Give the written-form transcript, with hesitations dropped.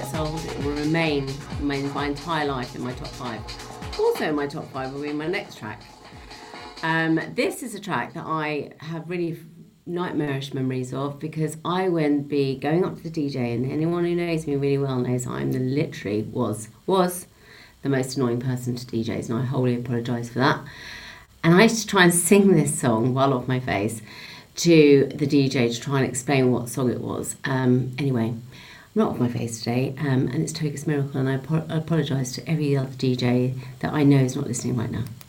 gets old, it will remain my entire life in my top 5. Also in my top 5 will be my next track. This is a track that I have really nightmarish memories of, because I would be going up to the DJ, and anyone who knows me really well knows I'm literally was the most annoying person to DJs, and I wholly apologise for that. And I used to try and sing this song well off my face to the DJ to try and explain what song it was. Anyway, I'm not off my face today, and it's Tokus Miracle, and I apologise to every other DJ that I know is not listening right now.